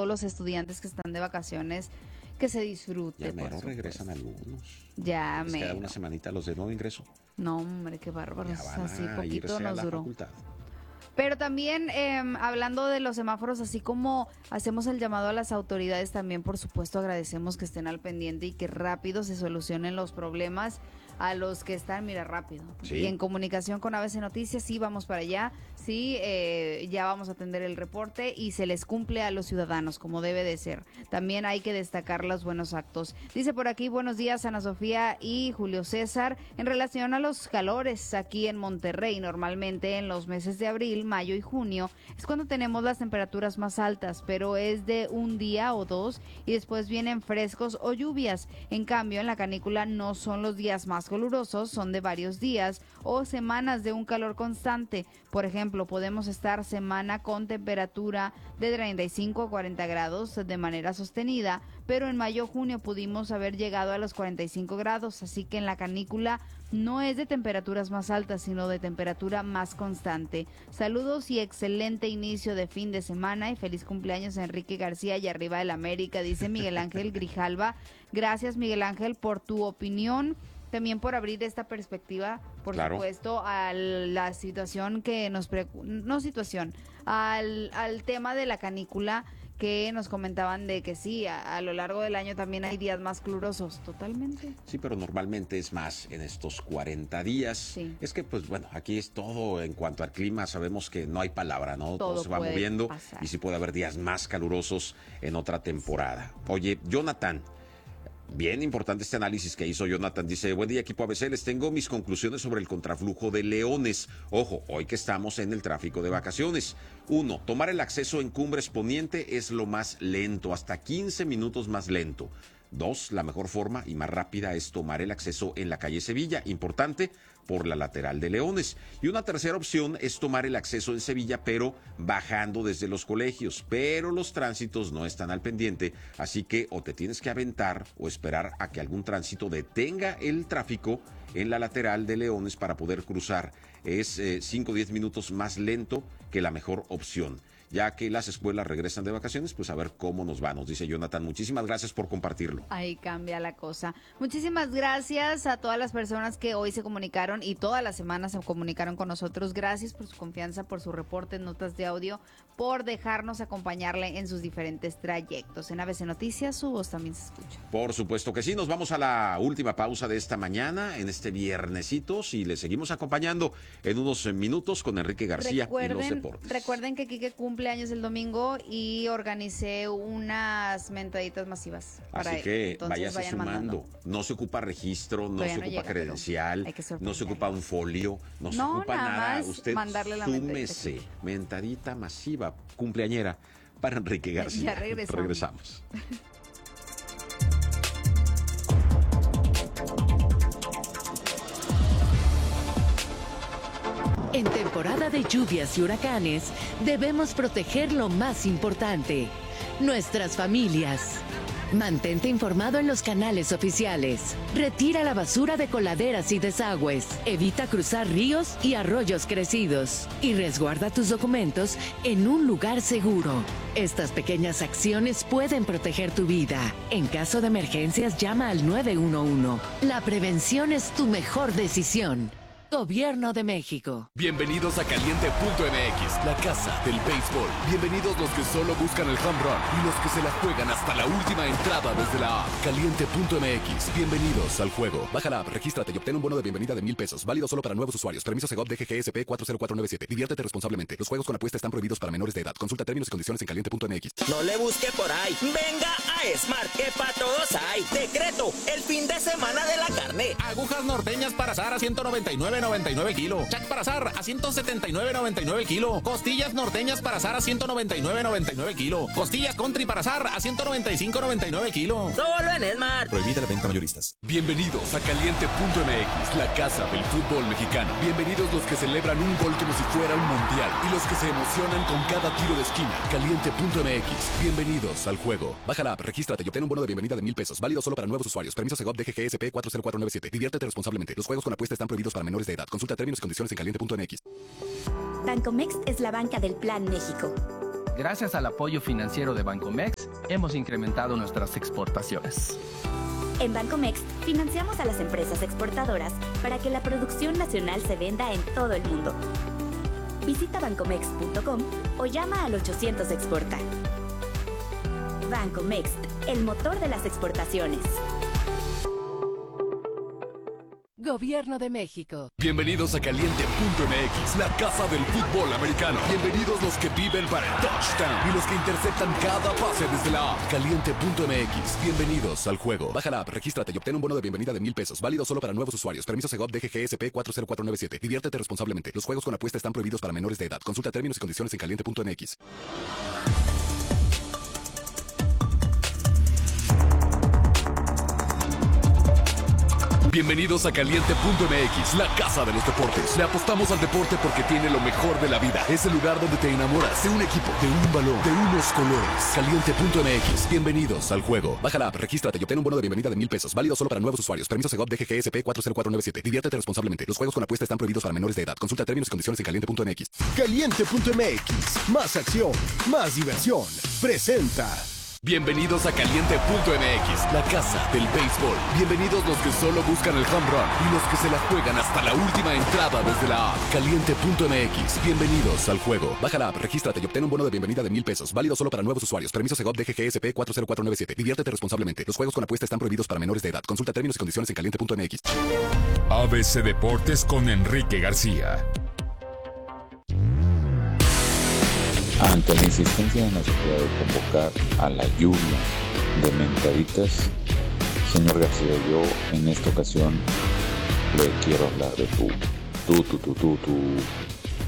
todos los estudiantes que están de vacaciones, que se disfrute. Ya mero regresan algunos. Ya Les queda una semanita los de nuevo ingreso. No, hombre, qué bárbaros. Ya van Así a poquito irse a nos la duró. facultad. Pero también hablando de los semáforos, así como hacemos el llamado a las autoridades, también por supuesto agradecemos que estén al pendiente y que rápido se solucionen los problemas a los que están, mira, rápido. Sí. Y en comunicación con ABC Noticias, sí, vamos para allá, sí, ya vamos a atender el reporte y se les cumple a los ciudadanos como debe de ser. También hay que destacar los buenos actos. Dice por aquí, buenos días Ana Sofía y Julio César. En relación a los calores aquí en Monterrey, normalmente en los meses de abril, mayo y junio, es cuando tenemos las temperaturas más altas, pero es de un día o dos y después vienen frescos o lluvias. En cambio, en la canícula no son los días más calurosos, son de varios días o semanas de un calor constante. Por ejemplo, podemos estar semana con temperatura de 35 a 40 grados de manera sostenida, pero en mayo-junio pudimos haber llegado a los 45 grados, así que en la canícula no es de temperaturas más altas, sino de temperatura más constante. Saludos y excelente inicio de fin de semana y feliz cumpleaños a Enrique García y arriba del América, dice Miguel Ángel Grijalva. Gracias, Miguel Ángel, por tu opinión. También por abrir esta perspectiva, por supuesto, a la situación que nos al tema de la canícula, que nos comentaban de que sí, a lo largo del año también hay días más calurosos, totalmente. Sí, pero normalmente es más en estos 40 días. Sí. Es que, pues bueno, aquí es todo en cuanto al clima, sabemos que no hay palabra, ¿no? Todo se va moviendo pasar. Y sí puede haber días más calurosos en otra temporada. Oye, Jonathan, bien importante este análisis que hizo Jonathan. Dice, buen día equipo ABC, les tengo mis conclusiones sobre el contraflujo de Leones. Ojo, hoy que estamos en el tráfico de vacaciones. 1. Tomar el acceso en Cumbres Poniente es lo más lento, hasta 15 minutos más lento. 2. La mejor forma y más rápida es tomar el acceso en la calle Sevilla, importante, por la lateral de Leones. Y una tercera opción es tomar el acceso en Sevilla, pero bajando desde los colegios. Pero los tránsitos no están al pendiente, así que o te tienes que aventar o esperar a que algún tránsito detenga el tráfico en la lateral de Leones para poder cruzar. Es 5 o 10 minutos más lento que la mejor opción. Ya que las escuelas regresan de vacaciones, pues a ver cómo nos va, nos dice Jonathan. Muchísimas gracias por compartirlo. Ahí cambia la cosa. Muchísimas gracias a todas las personas que hoy se comunicaron y todas las semanas se comunicaron con nosotros. Gracias por su confianza, por su reporte, notas de audio, por dejarnos acompañarle en sus diferentes trayectos. En ABC Noticias, su voz también se escucha. Por supuesto que sí, nos vamos a la última pausa de esta mañana, en este viernesitos, y le seguimos acompañando en unos minutos con Enrique García y los deportes. Recuerden que Quique cumple años el domingo y organicé unas mentaditas masivas. Así que váyase sumando. Mandando. No se ocupa registro, no se ocupa credencial, no se ocupa un folio, no se ocupa nada. Usted súmese, mentadita masiva, cumpleañera para Enrique García. Ya regresamos. En temporada de lluvias y huracanes, debemos proteger lo más importante, nuestras familias. Mantente informado en los canales oficiales. Retira la basura de coladeras y desagües. Evita cruzar ríos y arroyos crecidos. Y resguarda tus documentos en un lugar seguro. Estas pequeñas acciones pueden proteger tu vida. En caso de emergencias, llama al 911. La prevención es tu mejor decisión. Gobierno de México. Bienvenidos a Caliente.mx, la casa del béisbol. Bienvenidos los que solo buscan el home run y los que se la juegan hasta la última entrada desde la app. Caliente.mx, bienvenidos al juego. Baja la app, regístrate y obtén un bono de bienvenida de $1,000. Válido solo para nuevos usuarios. Permiso Segov DGGSP 40497. Diviértete responsablemente. Los juegos con apuesta están prohibidos para menores de edad. Consulta términos y condiciones en Caliente.mx. No le busque por ahí. Venga a Smart, que para todos hay. Decreto, el fin de semana de la carne. Agujas norteñas para asar a 199.99 el kilo. Chac para asar a 179.99 el kilo. Costillas norteñas para asar a 199.99 el kilo. Costillas country para asar a 195.99 el kilo. Solo en Smart. Prohibida la venta mayoristas. Bienvenidos a Caliente.mx, la casa del fútbol mexicano. Bienvenidos los que celebran un gol como si fuera un mundial y los que se emocionan con cada tiro de esquina. Caliente.mx, bienvenidos al juego. Baja la app, regístrate y obtén un bono de bienvenida de $1,000. Válido solo para nuevos usuarios. Permiso Segov DGGSP 40497. Diviértete responsablemente. Los juegos con apuesta están prohibidos para menores de edad. Consulta términos y condiciones en Caliente.mx. Bancomext es la banca del Plan México. Gracias al apoyo financiero de Bancomext, hemos incrementado nuestras exportaciones. En Bancomext, financiamos a las empresas exportadoras para que la producción nacional se venda en todo el mundo. Visita bancomext.com o llama al 800 Exporta. Bancomext, el motor de las exportaciones. Gobierno de México. Bienvenidos a Caliente.mx, la casa del fútbol americano. Bienvenidos los que viven para el touchdown y los que interceptan cada pase desde la app. Caliente.mx, bienvenidos al juego. Baja la app, regístrate y obtén un bono de bienvenida de $1,000. Válido solo para nuevos usuarios. Permiso Segov DGGSP 40497. Diviértete responsablemente. Los juegos con apuesta están prohibidos para menores de edad. Consulta términos y condiciones en Caliente.mx. Bienvenidos a Caliente.mx, la casa de los deportes. Le apostamos al deporte porque tiene lo mejor de la vida. Es el lugar donde te enamoras de un equipo, de un balón, de unos colores. Caliente.mx, bienvenidos al juego. Baja la app, regístrate y obtén un bono de bienvenida de $1,000. Válido solo para nuevos usuarios. Permiso Segov DGGSP 40497. Diviértete responsablemente. Los juegos con apuesta están prohibidos para menores de edad. Consulta términos y condiciones en Caliente.mx. Caliente.mx, más acción, más diversión. Presenta. Bienvenidos a Caliente.mx, la casa del béisbol. Bienvenidos los que solo buscan el home run y los que se la juegan hasta la última entrada desde la app. Caliente.mx, bienvenidos al juego. Baja la app, regístrate y obtén un bono de bienvenida de $1,000. Válido solo para nuevos usuarios. Permiso Segov DGGSP 40497. Diviértete responsablemente. Los juegos con apuesta están prohibidos para menores de edad. Consulta términos y condiciones en Caliente.mx. ABC Deportes con Enrique García. Ante la insistencia de la sociedad de convocar a la lluvia de mentaditas, señor García, yo en esta ocasión le quiero hablar de tú.